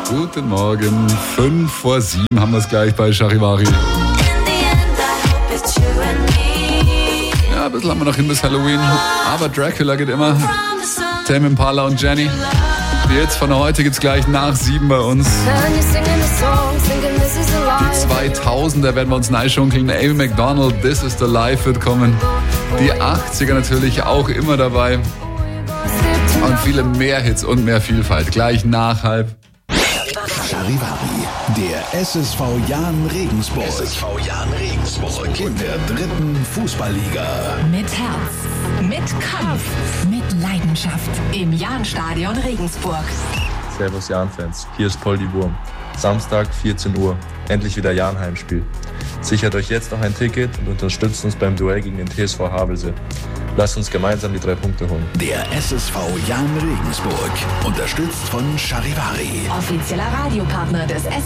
Guten Morgen, 5:05 haben wir es gleich bei Charivari. Ja, ein bisschen haben wir noch hin bis Halloween, aber Dracula geht immer. Tame Impala und Jenny. Die Hits von heute gibt's gleich nach 7 bei uns. Die 2000er werden wir uns neischunkeln. Amy Macdonald, This is the Life wird kommen. Die 80er natürlich auch immer dabei. Und viele mehr Hits und mehr Vielfalt. Gleich nach 5. Charivari, der SSV Jahn Regensburg. SSV Jahn Regensburg in der 3. Fußballliga. Mit Herz, mit Kampf, mit Leidenschaft im Jahnstadion Regensburg. Servus Jahn-Fans, hier ist Poldi Wurm. Samstag 14 Uhr, endlich wieder Jahn-Heimspiel. Sichert euch jetzt noch ein Ticket und unterstützt uns beim Duell gegen den TSV Havelse. Lasst uns gemeinsam die 3 Punkte holen. Der SSV Jahn Regensburg, unterstützt von Charivari. Offizieller Radiopartner des